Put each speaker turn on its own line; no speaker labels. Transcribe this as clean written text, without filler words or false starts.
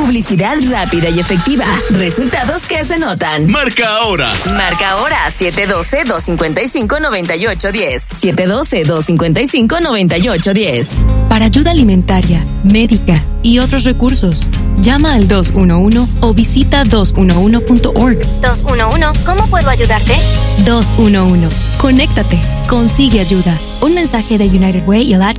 Publicidad rápida y efectiva. Resultados que se notan.
Marca ahora.
Marca ahora 712-255-9810. 712-255-9810.
Para ayuda alimentaria, médica y otros recursos, llama al 211 o visita 211.org.
211, ¿cómo puedo ayudarte?
211. Conéctate. Consigue ayuda. Un mensaje de United Way y el Ad